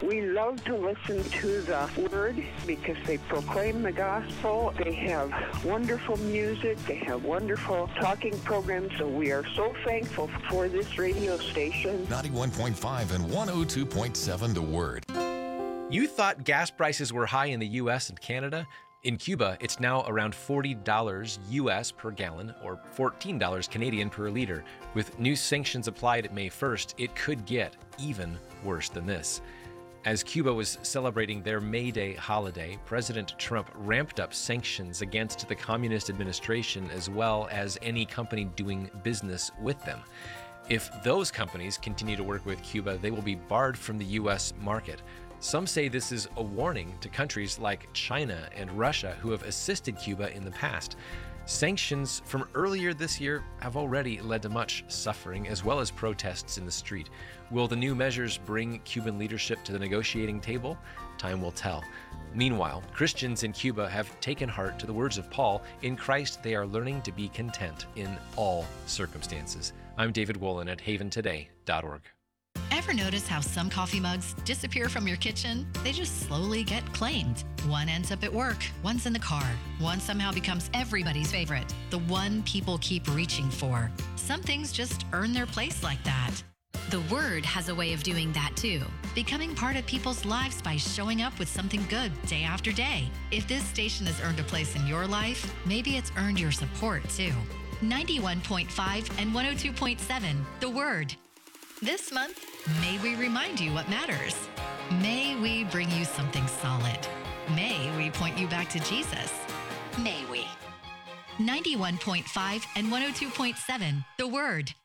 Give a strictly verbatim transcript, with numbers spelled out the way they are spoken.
We love to listen to the Word because they proclaim the gospel. They have wonderful music. They have wonderful talking programs. So we are so thankful for this radio station. ninety-one point five and one oh two point seven The Word. You thought gas prices were high in the U S and Canada? In Cuba, it's now around forty dollars U S per gallon or fourteen dollars Canadian per liter. With new sanctions applied May first, it could get even worse than this. As Cuba was celebrating their May Day holiday, President Trump ramped up sanctions against the communist administration as well as any company doing business with them. If those companies continue to work with Cuba, they will be barred from the U S market. Some say this is a warning to countries like China and Russia who have assisted Cuba in the past. Sanctions from earlier this year have already led to much suffering as well as protests in the street. Will the new measures bring Cuban leadership to the negotiating table? Time will tell. Meanwhile, Christians in Cuba have taken heart to the words of Paul. In Christ, they are learning to be content in all circumstances. I'm David Wolin at haven today dot org. Ever notice how some coffee mugs disappear from your kitchen? They just slowly get claimed. One ends up at work, one's in the car, one somehow becomes everybody's favorite, the one people keep reaching for. Some things just earn their place like that. The Word has a way of doing that too. Becoming part of people's lives by showing up with something good day after day. If this station has earned a place in your life, maybe it's earned your support too. ninety-one point five and one oh two point seven, The Word. This month, may we remind you what matters. May we bring you something solid. May we point you back to Jesus. May we. ninety-one point five and one oh two point seven, The Word.